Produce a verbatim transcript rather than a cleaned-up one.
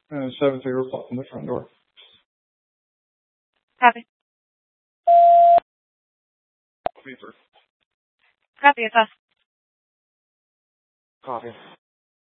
Uh, seven figure plus in the front door. Copy. Paper. Copy, it's us. Copy.